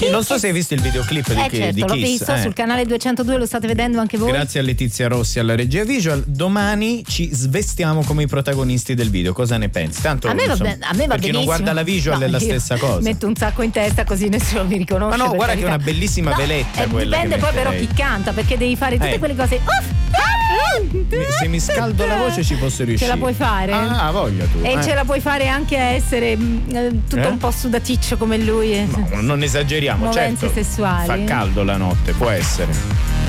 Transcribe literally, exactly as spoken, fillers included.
Non so se hai visto il videoclip di, eh certo, di l'ho Kiss. visto eh. sul canale duecentodue, lo state vedendo anche voi? Grazie a Letizia Rossi alla regia visual. Domani ci svestiamo come i protagonisti del video. Cosa ne pensi? Tanto A me va, insomma, ben- a me va per chi benissimo. non guarda la visual No, è la io stessa cosa. Metto un sacco in testa così nessuno mi riconosce. Ma no, per guarda che è carità. una bellissima No, veletta eh, quella dipende che poi però metterei. chi canta, perché devi fare tutte Eh. quelle cose. Se mi scaldo la voce ci posso riuscire. Ce la puoi fare? Ah, voglia tu. E eh. ce la puoi fare anche a essere mh, eh, tutto Eh? un po' sudaticcio come lui. No, non esageriamo, Movenze certo. sessuali. Fa caldo la notte, può essere.